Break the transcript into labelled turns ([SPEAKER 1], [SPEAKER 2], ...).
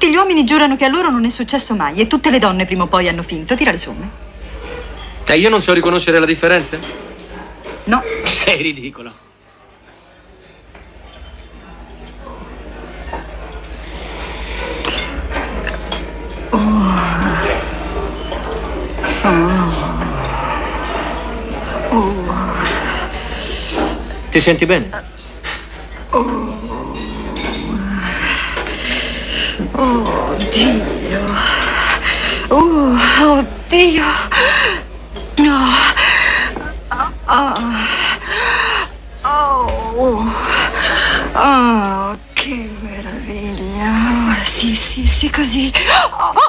[SPEAKER 1] Tutti gli uomini giurano che a loro non è successo mai e tutte le donne prima o poi hanno finto. Tira le somme.
[SPEAKER 2] E io non so riconoscere la differenza?
[SPEAKER 1] No.
[SPEAKER 2] Sei ridicolo. Ti senti bene?
[SPEAKER 1] Oddio. Oddio. No. Oh, che meraviglia. Sì, così.